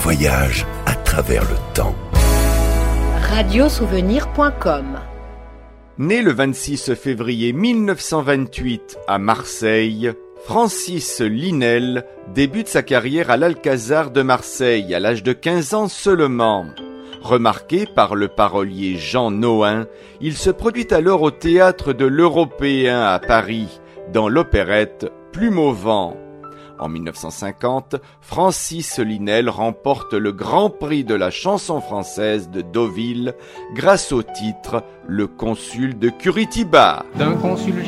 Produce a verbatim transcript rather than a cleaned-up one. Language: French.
voyage à travers le temps. radiosouvenir point com. Né le vingt-six février mille neuf cent vingt-huit à Marseille, Francis Linel débute sa carrière à l'Alcazar de Marseille à l'âge de quinze ans seulement. Remarqué par le parolier Jean Nohain, il se produit alors au théâtre de l'Européen à Paris, dans l'opérette Plume au vent. En mille neuf cent cinquante, Francis Linel remporte le Grand Prix de la chanson française de Deauville grâce au titre « Le consul de Curitiba ». D'un consul